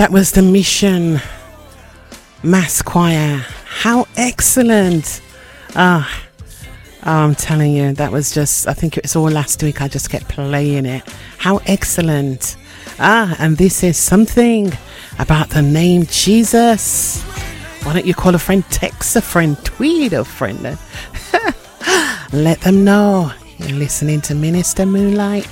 That was the Mission Mass Choir. How excellent. I'm telling you, that was just, I think it was all last week. I just kept playing it. How excellent. And this is something about the name Jesus. Why don't you call a friend, text a friend, tweet a friend. Let them know you're listening to Minister Moonlight